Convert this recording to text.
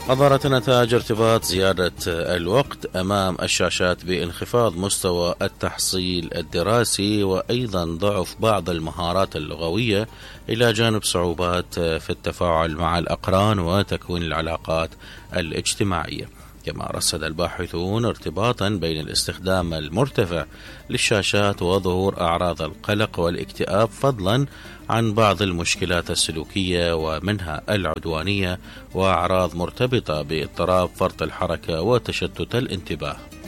أظهرت نتائج ارتباط زيادة الوقت أمام الشاشات بانخفاض مستوى التحصيل الدراسي وأيضا ضعف بعض المهارات اللغوية إلى جانب صعوبات في التفاعل مع الأقران وتكوين العلاقات الاجتماعية. كما رصد الباحثون ارتباطا بين الاستخدام المرتفع للشاشات وظهور أعراض القلق والاكتئاب فضلا عن بعض المشكلات السلوكية ومنها العدوانية وأعراض مرتبطة باضطراب فرط الحركة وتشتت الانتباه.